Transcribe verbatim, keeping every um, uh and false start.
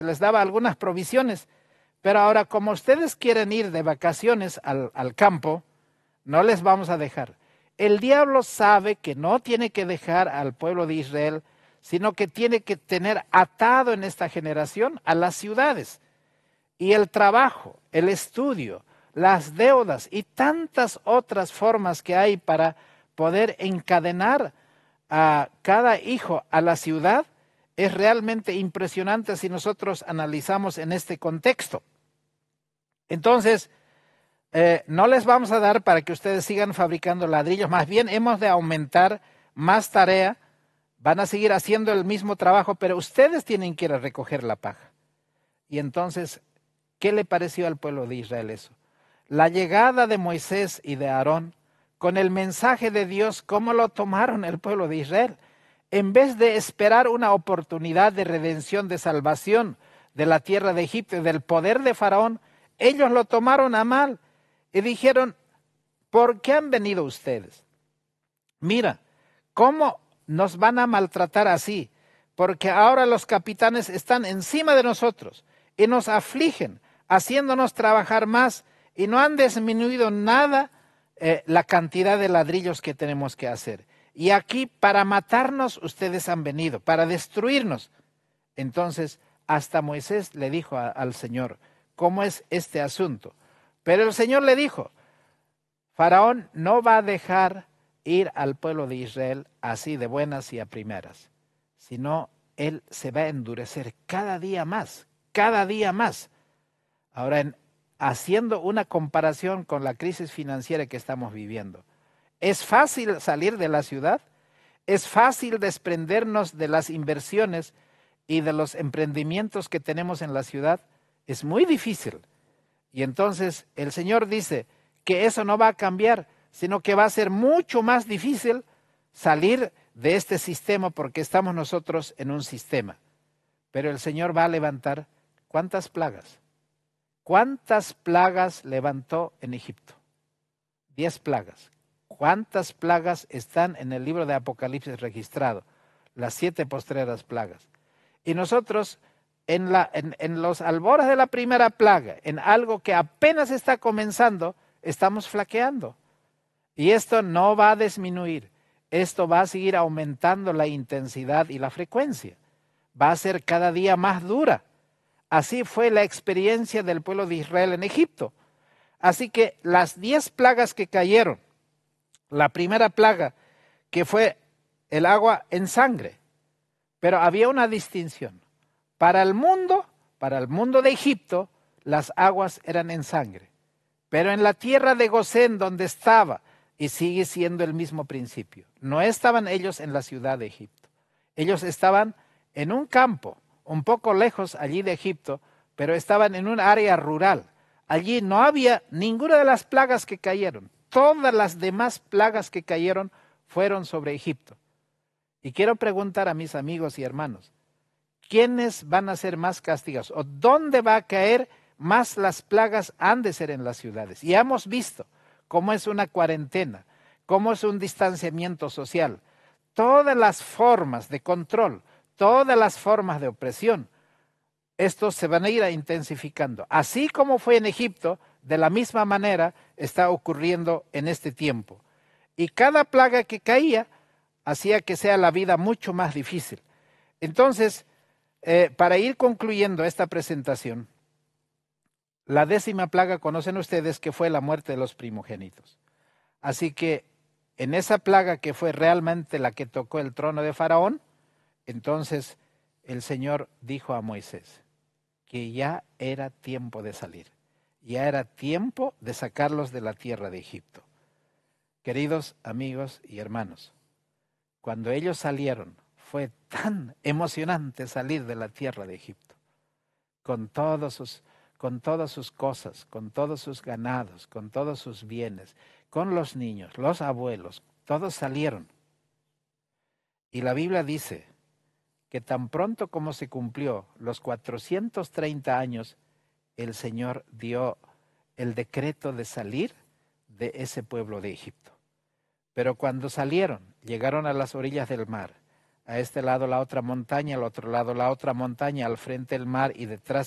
les daba algunas provisiones, pero ahora como ustedes quieren ir de vacaciones al, al campo, no les vamos a dejar. El diablo sabe que no tiene que dejar al pueblo de Israel, sino que tiene que tener atado en esta generación a las ciudades. Y el trabajo, el estudio, las deudas y tantas otras formas que hay para poder encadenar a cada hijo a la ciudad, es realmente impresionante si nosotros analizamos en este contexto. Entonces, eh, no les vamos a dar para que ustedes sigan fabricando ladrillos, más bien hemos de aumentar más tarea, van a seguir haciendo el mismo trabajo, pero ustedes tienen que ir a recoger la paja. Y entonces, ¿qué le pareció al pueblo de Israel eso? La llegada de Moisés y de Aarón con el mensaje de Dios, ¿cómo lo tomaron el pueblo de Israel? En vez de esperar una oportunidad de redención, de salvación de la tierra de Egipto y del poder de Faraón, ellos lo tomaron a mal y dijeron, ¿por qué han venido ustedes? Mira, ¿cómo nos van a maltratar así? Porque ahora los capitanes están encima de nosotros y nos afligen, haciéndonos trabajar más y no han disminuido nada eh, la cantidad de ladrillos que tenemos que hacer. Y aquí para matarnos ustedes han venido, para destruirnos. Entonces hasta Moisés le dijo a, al Señor, ¿cómo es este asunto? Pero el Señor le dijo, Faraón no va a dejar ir al pueblo de Israel así de buenas y a primeras, sino él se va a endurecer cada día más, cada día más. Ahora, en, haciendo una comparación con la crisis financiera que estamos viviendo, ¿es fácil salir de la ciudad? ¿Es fácil desprendernos de las inversiones y de los emprendimientos que tenemos en la ciudad? Es muy difícil. Y entonces el Señor dice que eso no va a cambiar, sino que va a ser mucho más difícil salir de este sistema porque estamos nosotros en un sistema. Pero el Señor va a levantar, ¿cuántas plagas? ¿Cuántas plagas levantó en Egipto? Diez plagas. ¿Cuántas plagas están en el libro de Apocalipsis registrado? Las siete postreras plagas. Y nosotros en, la, en, en los albores de la primera plaga, en algo que apenas está comenzando, estamos flaqueando. Y esto no va a disminuir. Esto va a seguir aumentando la intensidad y la frecuencia. Va a ser cada día más dura. Así fue la experiencia del pueblo de Israel en Egipto. Así que las diez plagas que cayeron, la primera plaga que fue el agua en sangre, pero había una distinción. Para el mundo, para el mundo de Egipto, las aguas eran en sangre. Pero en la tierra de Gosén, donde estaba, y sigue siendo el mismo principio, no estaban ellos en la ciudad de Egipto. Ellos estaban en un campo, un poco lejos allí de Egipto, pero estaban en un área rural. Allí no había ninguna de las plagas que cayeron. Todas las demás plagas que cayeron fueron sobre Egipto. Y quiero preguntar a mis amigos y hermanos, ¿quiénes van a ser más castigados? ¿O dónde va a caer más las plagas? Han de ser en las ciudades. Y hemos visto cómo es una cuarentena, cómo es un distanciamiento social, todas las formas de control, todas las formas de opresión, estos se van a ir intensificando. Así como fue en Egipto, de la misma manera está ocurriendo en este tiempo. Y cada plaga que caía hacía que sea la vida mucho más difícil. Entonces, eh, para ir concluyendo esta presentación, la décima plaga conocen ustedes que fue la muerte de los primogénitos. Así que en esa plaga que fue realmente la que tocó el trono de Faraón, entonces el Señor dijo a Moisés que ya era tiempo de salir, ya era tiempo de sacarlos de la tierra de Egipto. Queridos amigos y hermanos, cuando ellos salieron, fue tan emocionante salir de la tierra de Egipto, con todos sus, con todas sus cosas, con todos sus ganados, con todos sus bienes, con los niños, los abuelos, todos salieron. Y la Biblia dice que tan pronto como se cumplió los cuatrocientos treinta años, el Señor dio el decreto de salir de ese pueblo de Egipto. Pero cuando salieron, llegaron a las orillas del mar, A este lado la otra montaña, al otro lado la otra montaña, al frente el mar y detrás